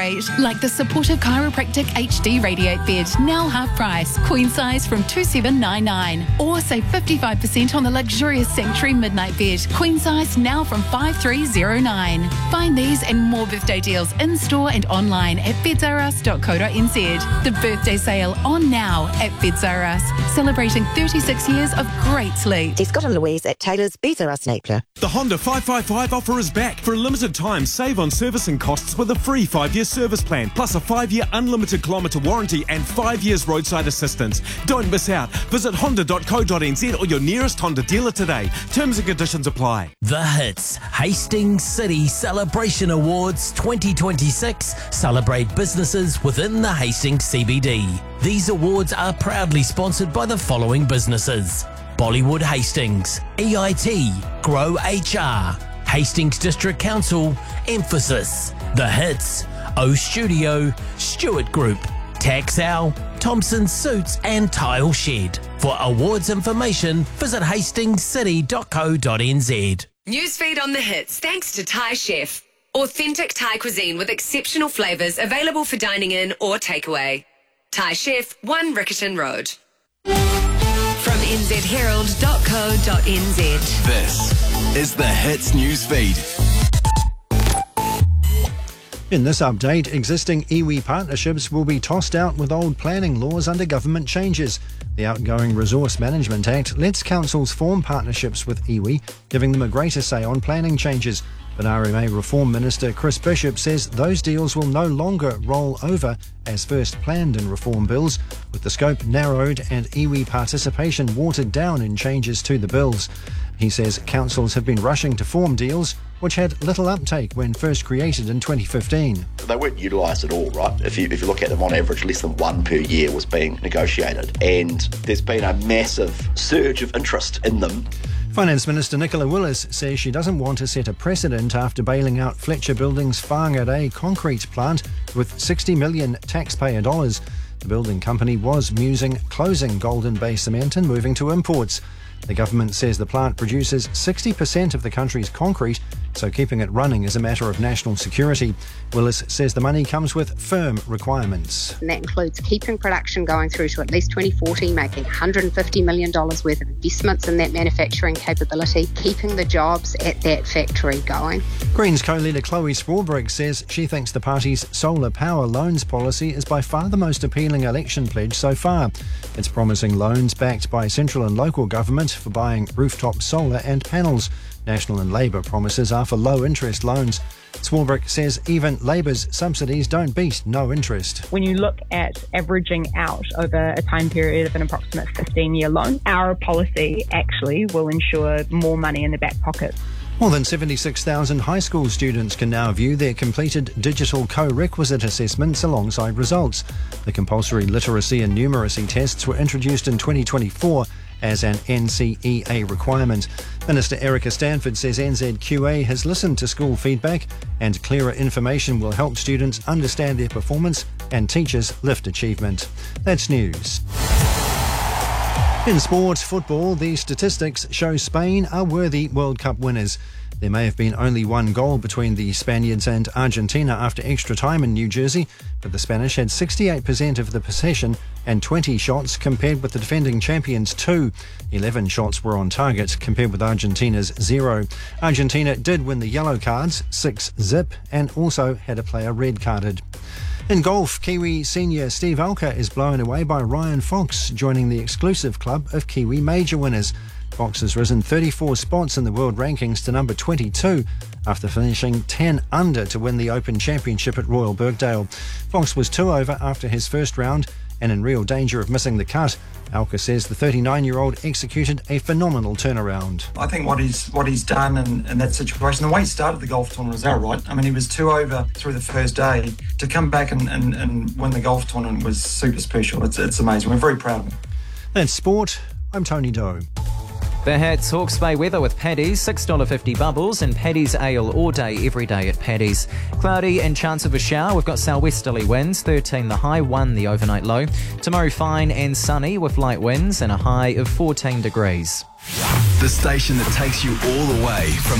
Like the supportive chiropractic HD Radiate bed, now half price, queen size from $2,799. Or save 55% on the luxurious Sanctuary Midnight bed, queen size now from $5,309. Find these and more birthday deals in store and online at bedsareus.co.nz. The birthday sale on now at Beds R Us, celebrating 36 years of great sleep. See Scott and Louise at Taylor's Beds R Us Napier. The Honda 555 offer is back. For a limited time, save on servicing costs with a free 5-year service plan, plus a 5-year unlimited kilometre warranty and 5 years roadside assistance. Don't miss out. Visit honda.co.nz or your nearest Honda dealer today. Terms and conditions apply. The Hits Hastings City Celebration Awards 2026 celebrate businesses within the Hastings CBD. These awards are proudly sponsored by the following businesses: Bollywood Hastings, EIT, Grow HR, Hastings District Council, Emphasis, The Hits, O Studio, Stewart Group, Taxal, Thompson Suits and Tile Shed. For awards information, visit hastingscity.co.nz. Newsfeed on The Hits thanks to Thai Chef. Authentic Thai cuisine with exceptional flavours available for dining in or takeaway. Thai Chef, 1 Riccarton Road. From nzherald.co.nz. This is The Hits Newsfeed. In this update, existing iwi partnerships will be tossed out with old planning laws under government changes. The outgoing Resource Management Act lets councils form partnerships with iwi, giving them a greater say on planning changes. But RMA Reform Minister Chris Bishop says those deals will no longer roll over as first planned in reform bills, with the scope narrowed and iwi participation watered down in changes to the bills. He says councils have been rushing to form deals which had little uptake when first created in 2015. They weren't utilised at all, right? If you look at them on average, less than 1 per year was being negotiated. And there's been a massive surge of interest in them. Finance Minister Nicola Willis says she doesn't want to set a precedent after bailing out Fletcher Building's Whangarei concrete plant with $60 million taxpayer dollars. The building company was musing closing Golden Bay Cement and moving to imports. The government says the plant produces 60% of the country's concrete, so keeping it running is a matter of national security. Willis says the money comes with firm requirements. And that includes keeping production going through to at least 2040, making $150 million worth of investments in that manufacturing capability, keeping the jobs at that factory going. Greens co-leader Chloe Swarbrick says she thinks the party's solar power loans policy is by far the most appealing election pledge so far. It's promising loans backed by central and local government for buying rooftop solar and panels. National and Labour promises are for low-interest loans. Swarbrick says even Labour's subsidies don't beat no interest. When you look at averaging out over a time period of an approximate 15-year loan, our policy actually will ensure more money in the back pocket. More than 76,000 high school students can now view their completed digital co-requisite assessments alongside results. The compulsory literacy and numeracy tests were introduced in 2024 as an NCEA requirement. Minister Erica Stanford says NZQA has listened to school feedback and clearer information will help students understand their performance and teachers lift achievement. That's news. In sport football, the statistics show Spain are worthy World Cup winners. There may have been only one goal between the Spaniards and Argentina after extra time in New Jersey, but the Spanish had 68% of the possession and 20 shots compared with the defending champions' 2. 11 shots were on target compared with Argentina's 0. Argentina did win the yellow cards, 6-0, and also had a player red-carded. In golf, Kiwi senior Steve Alker is blown away by Ryan Fox, joining the exclusive club of Kiwi major winners. Fox has risen 34 spots in the world rankings to number 22 after finishing 10 under to win the Open Championship at Royal Birkdale. Fox was 2 over after his first round and in real danger of missing the cut. Alker says the 39-year-old executed a phenomenal turnaround. I think what he's done in that situation, the way he started the golf tournament was outright. I mean, he was 2 over through the first day. To come back and win the golf tournament was super special. It's amazing. We're very proud of him. That's sport. I'm Tony Doe. The Hats Hawke's Bay weather with Paddy's, $6.50 bubbles and Paddy's ale all day, every day at Paddy's. Cloudy and chance of a shower. We've got southwesterly winds, 13 the high, 1 the overnight low. Tomorrow fine and sunny with light winds and a high of 14 degrees. The station that takes you all the way from